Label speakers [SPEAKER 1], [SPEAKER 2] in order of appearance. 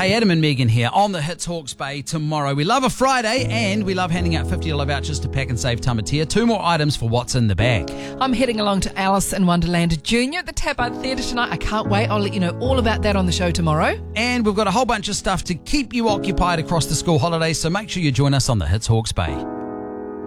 [SPEAKER 1] Hey, Adam and Megan here on the Hits Hawke's Bay tomorrow. We love a Friday and we love handing out $50 vouchers to Pack and Save Tamatea. 2 more items for what's in the bag.
[SPEAKER 2] I'm heading along to Alice in Wonderland Junior at the Tabard Theatre tonight. I can't wait. I'll let you know all about that on the show tomorrow.
[SPEAKER 1] And we've got a whole bunch of stuff to keep you occupied across the school holidays, so make sure you join us on the Hits Hawke's Bay.